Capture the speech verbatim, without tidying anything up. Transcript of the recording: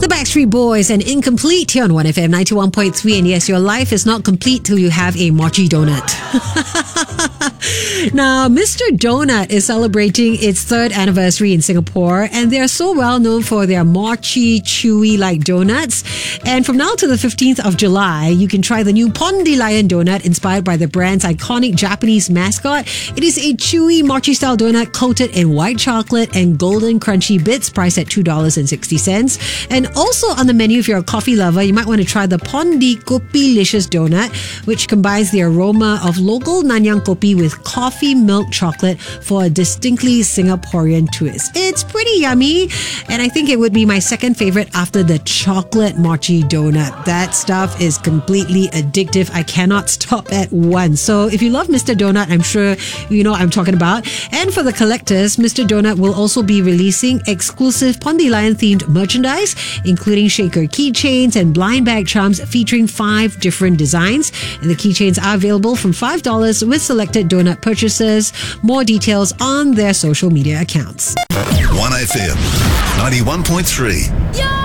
The Backstreet Boys and Incomplete here on one F M ninety-one point three. And yes, your life is not complete till you have a mochi donut. Now, Mister Donut is celebrating its third anniversary in Singapore, and they're so well known for their mochi, chewy-like donuts. And from now to the fifteenth of July, you can try the new Pondy Lion donut inspired by the brand's iconic Japanese mascot. It is a chewy mochi-style donut coated in white chocolate and golden crunchy bits, priced at two dollars and sixty cents. And also on the menu, if you're a coffee lover, you might want to try the Pondy Kopi-licious donut, which combines the aroma of local Nanyang Kopi with coffee milk chocolate for a distinctly Singaporean twist. It's pretty yummy, and I think it would be my second favorite after the chocolate mochi donut. That stuff is completely addictive. I cannot stop at once. So if you love Mister Donut, I'm sure you know what I'm talking about. And for the collectors, Mister Donut will also be releasing exclusive Pondy Lion themed merchandise, including shaker keychains and blind bag charms featuring five different designs. And the keychains are available from five dollars with selected donut purchases. More details on their social media accounts. one F M ninety-one point three. Yo!